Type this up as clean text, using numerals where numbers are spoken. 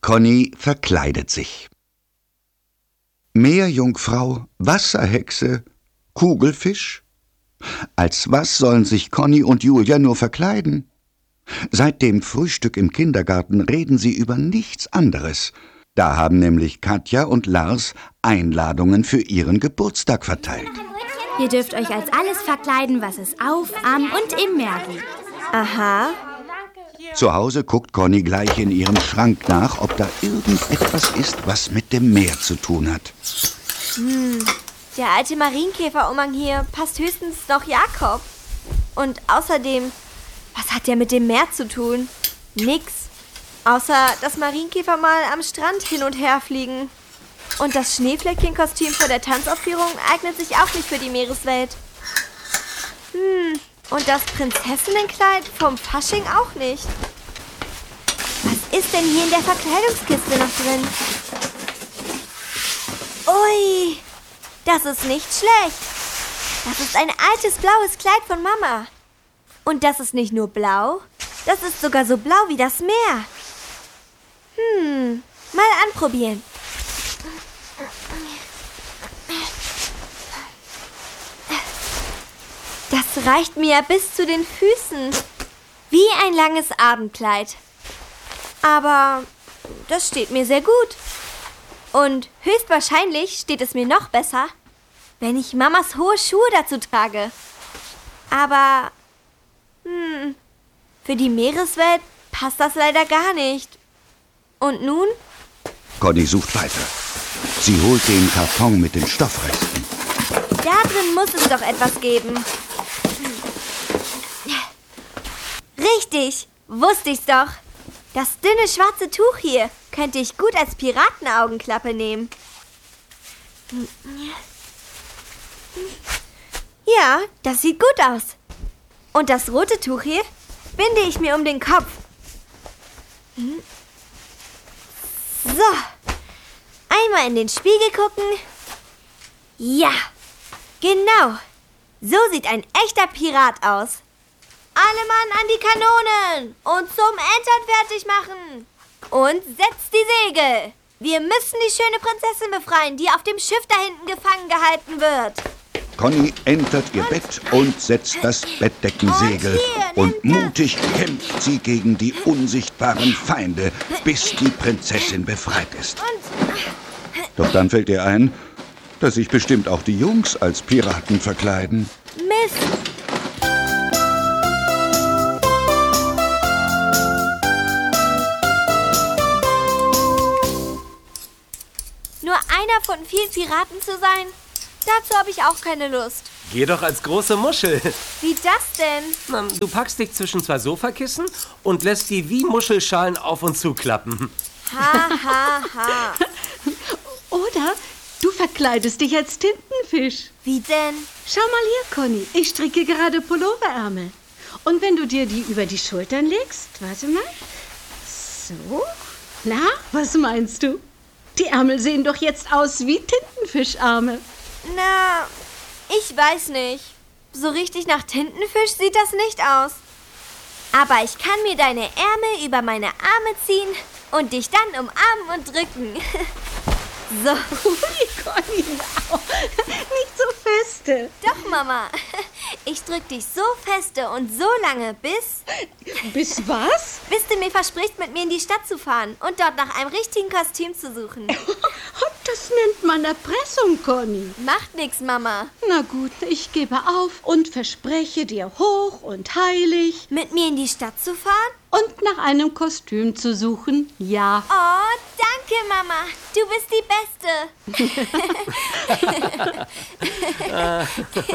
Conny verkleidet sich. Meerjungfrau, Wasserhexe, Kugelfisch? Als was sollen sich Conny und Julia nur verkleiden? Seit dem Frühstück im Kindergarten reden sie über nichts anderes. Da haben nämlich Katja und Lars Einladungen für ihren Geburtstag verteilt. Ihr dürft euch als alles verkleiden, was es auf, am und im Meer gibt. Aha. Zu Hause guckt Conny gleich in ihrem Schrank nach, ob da irgendetwas ist, was mit dem Meer zu tun hat. Der alte Marienkäferumhang hier passt höchstens noch Jakob. Und außerdem, was hat der mit dem Meer zu tun? Nix. Außer, dass Marienkäfer mal am Strand hin und her fliegen. Und das Schneeflöckchenkostüm vor der Tanzaufführung eignet sich auch nicht für die Meereswelt. Und das Prinzessinnenkleid vom Fasching auch nicht. Was ist denn hier in der Verkleidungskiste noch drin? Ui, das ist nicht schlecht. Das ist ein altes blaues Kleid von Mama. Und das ist nicht nur blau, das ist sogar so blau wie das Meer. Mal anprobieren. Das reicht mir bis zu den Füßen. Wie ein langes Abendkleid. Aber das steht mir sehr gut. Und höchstwahrscheinlich steht es mir noch besser, wenn ich Mamas hohe Schuhe dazu trage. Aber, für die Meereswelt passt das leider gar nicht. Und nun? Conny sucht weiter. Sie holt den Karton mit den Stoffresten. Da drin muss es doch etwas geben. Richtig, wusste ich's doch. Das dünne schwarze Tuch hier könnte ich gut als Piratenaugenklappe nehmen. Ja, das sieht gut aus. Und das rote Tuch hier binde ich mir um den Kopf. So, einmal in den Spiegel gucken. Ja, genau. So sieht ein echter Pirat aus. Alle Mann an die Kanonen und zum Entern fertig machen. Und setzt die Segel. Wir müssen die schöne Prinzessin befreien, die auf dem Schiff da hinten gefangen gehalten wird. Conny entert ihr Bett und setzt das Bettdeckensegel. Und mutig kämpft sie gegen die unsichtbaren Feinde, bis die Prinzessin befreit ist. Doch dann fällt ihr ein, dass sich bestimmt auch die Jungs als Piraten verkleiden. Mist. Nur einer von vielen Piraten zu sein, dazu habe ich auch keine Lust. Geh doch als große Muschel. Wie das denn? Na, du packst dich zwischen zwei Sofakissen und lässt die wie Muschelschalen auf und zuklappen. Ha, ha, ha. Oder du verkleidest dich als Tintenfisch. Wie denn? Schau mal hier, Conny. Ich stricke gerade Pulloverärmel. Und wenn du dir die über die Schultern legst, warte mal. So. Na, was meinst du? Die Ärmel sehen doch jetzt aus wie Tintenfischarme. Na, ich weiß nicht. So richtig nach Tintenfisch sieht das nicht aus. Aber ich kann mir deine Ärmel über meine Arme ziehen und dich dann umarmen und drücken. So. Ui, Conny, nicht so feste. Doch, Mama. Ich drück dich so feste und so lange, bis was? du mir versprichst, mit mir in die Stadt zu fahren und dort nach einem richtigen Kostüm zu suchen. Das nennt man Erpressung, Conny. Macht nix, Mama. Na gut, ich gebe auf und verspreche dir hoch und heilig, Mit mir in die Stadt zu fahren? und nach einem Kostüm zu suchen, ja. Oh, danke, Mama. Du bist die Beste.